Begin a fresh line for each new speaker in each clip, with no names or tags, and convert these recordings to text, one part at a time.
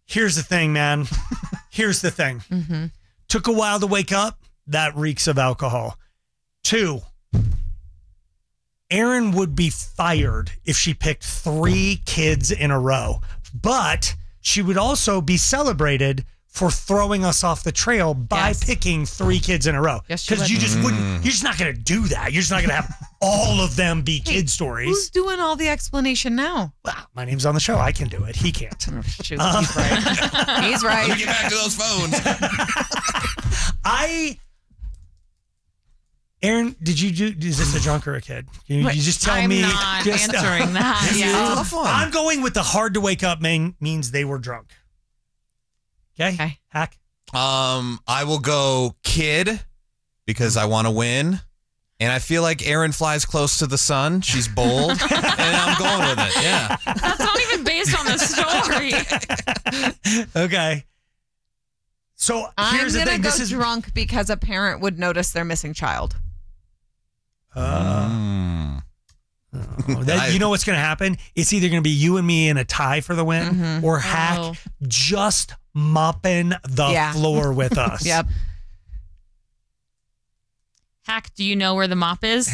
Here's the thing, man. Here's the thing.
Mm-hmm.
Took a while to wake up. That reeks of alcohol. 2, Erin would be fired if she picked 3 kids in a row. But she would also be celebrated for throwing us off the trail by picking 3 kids in a row.
Yes,
because you just wouldn't, you're just not going to do that. You're just not going to have all of them be kid stories.
Who's doing all the explanation now?
Well, my name's on the show. I can do it. He can't.
Oh, shoot, he's right. He's right.
Let me get back to those phones.
Erin, is this a drunk or a kid? You just tell
I'm
me.
not answering that. Yeah.
Tough one.
I'm going with the hard to wake up means they were drunk. Okay. Hack.
I will go kid because I want to win. And I feel like Erin flies close to the sun. She's bold. And I'm going with it. Yeah.
That's not even based on the story.
Okay. So here's the
I'm
thing.
going to go drunk because a parent would notice their missing child.
You know what's going to happen? It's either going to be you and me in a tie for the win or Hack just mopping the floor with us.
Yep.
Hack, do you know where the mop is?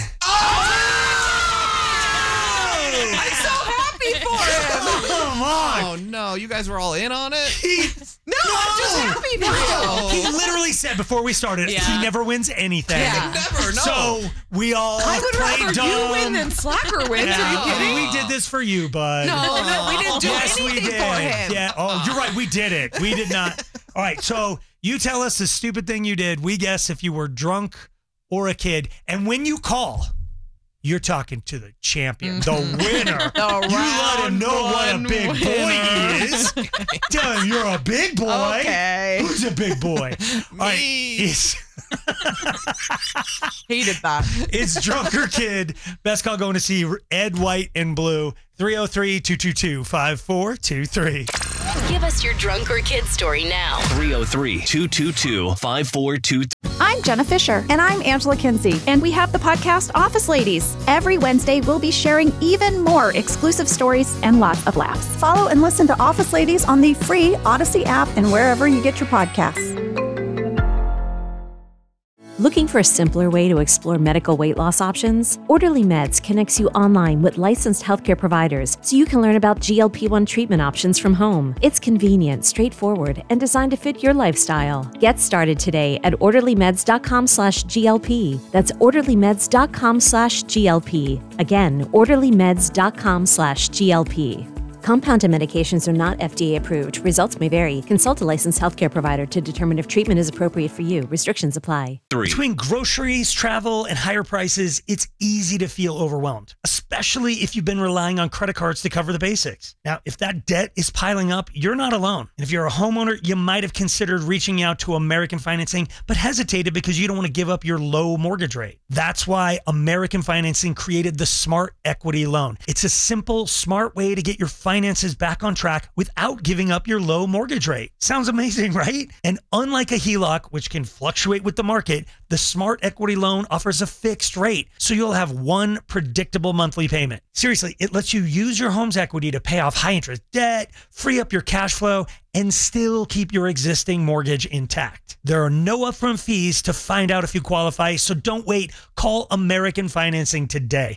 I'm so happy for him.
Come on.
Oh, no. You guys were all in on it?
No, I'm just happy for you.
He literally said before we started, he never wins anything.
Yeah.
Never, no.
So we all
I would
play
rather
dumb.
you win than Slacker wins. Are you kidding?
We did this for you, bud.
No, we didn't do anything
we did.
for him.
Yeah. Oh, you're right. We did it. We did not. All right. So you tell us the stupid thing you did. We guess if you were drunk or a kid. And when you call, you're talking to the champion, the winner. You let him know what a big boy he is. Tell him you're a big boy.
Okay.
Who's a big boy? All right.
Hated that.
It's drunk or kid. Best call going to see Ed White and Blue. 303-222-5423.
Give us your drunk or kid story now.
303-222-5423.
I'm Jenna Fisher. And I'm Angela Kinsey. And we have the podcast Office Ladies. Every Wednesday, we'll be sharing even more exclusive stories and lots of laughs. Follow and listen to Office Ladies on the free Odyssey app and wherever you get your podcasts.
Looking for a simpler way to explore medical weight loss options? Orderly Meds connects you online with licensed healthcare providers so you can learn about GLP-1 treatment options from home. It's convenient, straightforward, and designed to fit your lifestyle. Get started today at orderlymeds.com/GLP. That's orderlymeds.com/GLP. Again, orderlymeds.com/GLP. Compounded medications are not FDA approved. Results may vary. Consult a licensed healthcare provider to determine if treatment is appropriate for you. Restrictions apply.
Between groceries, travel, and higher prices, it's easy to feel overwhelmed, especially if you've been relying on credit cards to cover the basics. Now, if that debt is piling up, you're not alone. And if you're a homeowner, you might have considered reaching out to American Financing, but hesitated because you don't want to give up your low mortgage rate. That's why American Financing created the Smart Equity Loan. It's a simple, smart way to get your finances back on track without giving up your low mortgage rate. Sounds amazing, right? And unlike a HELOC, which can fluctuate with the market, the Smart Equity Loan offers a fixed rate, so you'll have one predictable monthly payment. Seriously, it lets you use your home's equity to pay off high-interest debt, free up your cash flow, and still keep your existing mortgage intact. There are no upfront fees to find out if you qualify, so don't wait. Call American Financing today.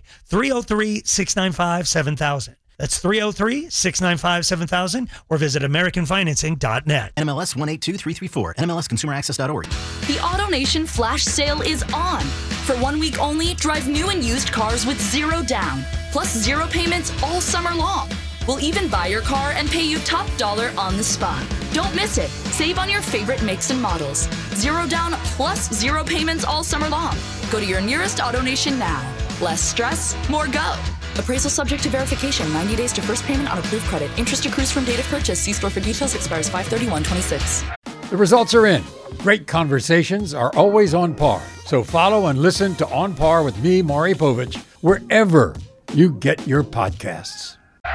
303-695-7000. That's 303-695-7000 or visit AmericanFinancing.net.
NMLS 182334. NMLSConsumerAccess.org.
The AutoNation flash sale is on. For 1 week only, drive new and used cars with zero down, plus zero payments all summer long. We'll even buy your car and pay you top dollar on the spot. Don't miss it. Save on your favorite makes and models. Zero down plus zero payments all summer long. Go to your nearest AutoNation now. Less stress, more go. Appraisal subject to verification. 90 days to first payment on approved credit. Interest accrues from date of purchase. See store for details. Expires 5/31/26.
The results are in. Great conversations are always on par. So follow and listen to On Par with me, Maury Povich, wherever you get your podcasts.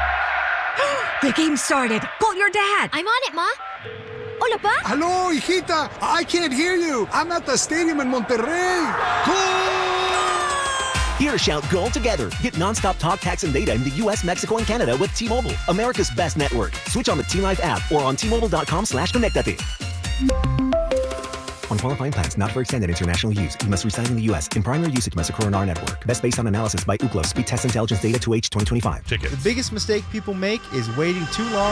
The game started. Call your dad.
I'm on it, Ma. Hola, Pa.
Hello, hijita. I can't hear you. I'm at the stadium in Monterrey.
Here, shout goal together. Get nonstop talk, text, and data in the U.S., Mexico, and Canada with T-Mobile, America's best network. Switch on the T-Life app or on T-Mobile.com/connectate. On qualifying plans not for extended international use, you must reside in the U.S. In primary usage must occur on our network. Best based on analysis by Ookla. Speed test intelligence data to age 2025.
The biggest mistake people make is waiting too long